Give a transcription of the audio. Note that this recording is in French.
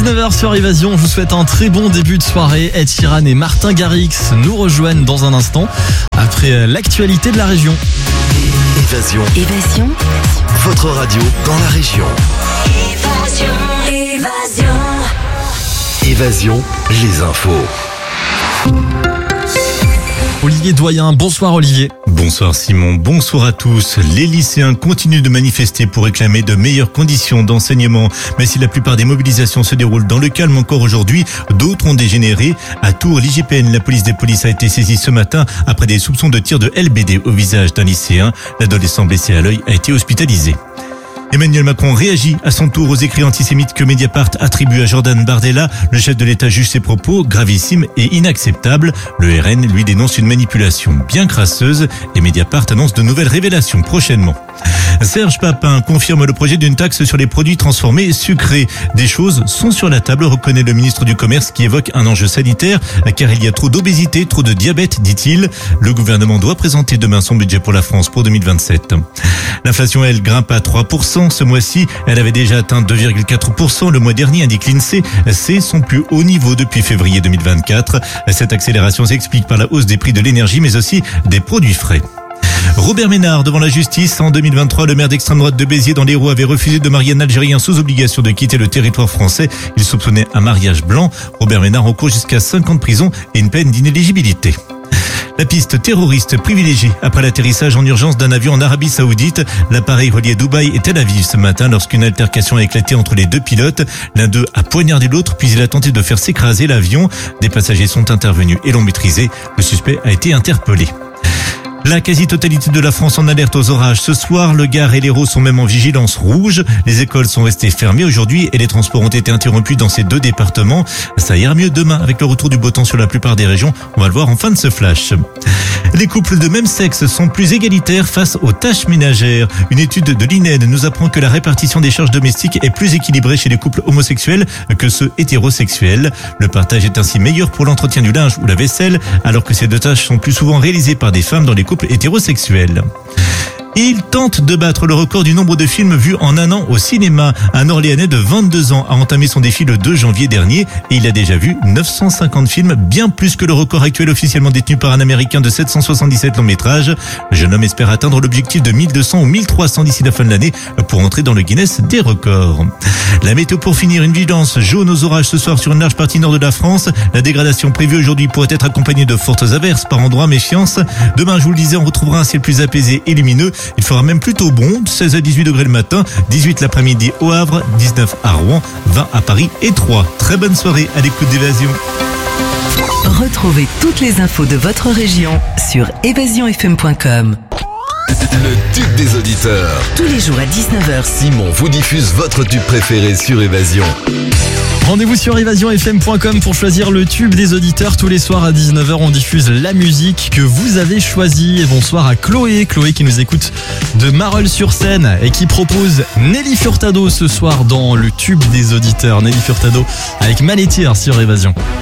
19h sur Évasion, je vous souhaite un très bon début de soirée. Ed Sheeran et Martin Garrix nous rejoignent dans un instant après l'actualité de la région. Évasion. Votre radio dans la région. Évasion, les infos. Olivier Doyen, bonsoir Olivier. Bonsoir Simon, bonsoir à tous. Les lycéens continuent de manifester pour réclamer de meilleures conditions d'enseignement. Mais si la plupart des mobilisations se déroulent dans le calme encore aujourd'hui, d'autres ont dégénéré. À Tours, l'IGPN, la police des polices, a été saisie ce matin après des soupçons de tir de LBD au visage d'un lycéen. L'adolescent blessé à l'œil a été hospitalisé. Emmanuel Macron réagit à son tour aux écrits antisémites que Mediapart attribue à Jordan Bardella. Le chef de l'État juge ses propos gravissimes et inacceptables. Le RN lui dénonce une manipulation bien crasseuse et Mediapart annonce de nouvelles révélations prochainement. Serge Papin confirme le projet d'une taxe sur les produits transformés sucrés. Des choses sont sur la table, reconnaît le ministre du Commerce qui évoque un enjeu sanitaire car il y a trop d'obésité, trop de diabète, dit-il. Le gouvernement doit présenter demain son budget pour la France pour 2027. L'inflation, elle, grimpe à 3%. Ce mois-ci, elle avait déjà atteint 2,4% le mois dernier, indique l'INSEE. C'est son plus haut niveau depuis février 2024. Cette accélération s'explique par la hausse des prix de l'énergie, mais aussi des produits frais. Robert Ménard devant la justice. En 2023, le maire d'extrême droite de Béziers dans l'Hérault avait refusé de marier un Algérien sous obligation de quitter le territoire français. Il soupçonnait un mariage blanc. Robert Ménard encourt jusqu'à 5 ans de prison et une peine d'inéligibilité. La piste terroriste privilégiée après l'atterrissage en urgence d'un avion en Arabie Saoudite. L'appareil reliait Dubaï et Tel Aviv ce matin lorsqu'une altercation a éclaté entre les deux pilotes. L'un d'eux a poignardé l'autre puis il a tenté de faire s'écraser l'avion. Des passagers sont intervenus et l'ont maîtrisé. Le suspect a été interpellé. La quasi-totalité de la France en alerte aux orages. Ce soir, le Gard et l'Hérault sont même en vigilance rouge. Les écoles sont restées fermées aujourd'hui et les transports ont été interrompus dans ces deux départements. Ça ira mieux demain avec le retour du beau temps sur la plupart des régions. On va le voir en fin de ce flash. Les couples de même sexe sont plus égalitaires face aux tâches ménagères. Une étude de l'INED nous apprend que la répartition des charges domestiques est plus équilibrée chez les couples homosexuels que ceux hétérosexuels. Le partage est ainsi meilleur pour l'entretien du linge ou la vaisselle, alors que ces deux tâches sont plus souvent réalisées par des femmes dans les couples hétérosexuels. Il tente de battre le record du nombre de films vus en un an au cinéma. Un Orléanais de 22 ans a entamé son défi le 2 janvier dernier et il a déjà vu 950 films, bien plus que le record actuel officiellement détenu par un Américain de 777 longs métrages. Le jeune homme espère atteindre l'objectif de 1200 ou 1300 d'ici la fin de l'année pour entrer dans le Guinness des records. La météo pour finir, une vigilance jaune aux orages ce soir sur une large partie nord de la France. La dégradation prévue aujourd'hui pourrait être accompagnée de fortes averses par endroits, méfiance. Demain, je vous le disais, on retrouvera un ciel plus apaisé et lumineux. Il fera même plutôt bon, 16 à 18 degrés le matin, 18 l'après-midi au Havre, 19 à Rouen, 20 à Paris et 3. Très bonne soirée à l'écoute d'Évasion. Retrouvez toutes les infos de votre région sur évasionfm.com. Le tube des auditeurs. Tous les jours à 19h. Simon vous diffuse votre tube préféré sur Évasion. Rendez-vous sur évasionfm.com pour choisir le tube des auditeurs. Tous les soirs à 19h, on diffuse la musique que vous avez choisie. Et bonsoir à Chloé qui nous écoute de Marolles-sur-Seine et qui propose Nelly Furtado ce soir dans le tube des auditeurs. Nelly Furtado avec Malétir sur Évasion.